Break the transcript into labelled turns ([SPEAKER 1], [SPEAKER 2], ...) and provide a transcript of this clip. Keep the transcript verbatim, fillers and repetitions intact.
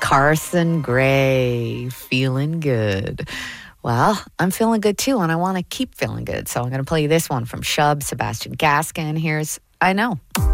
[SPEAKER 1] Carson Gray, feeling good. Well, I'm feeling good too, and I want to keep feeling good. So I'm going to play you this one from Shub, Sebastian Gaskin. Here's I Know.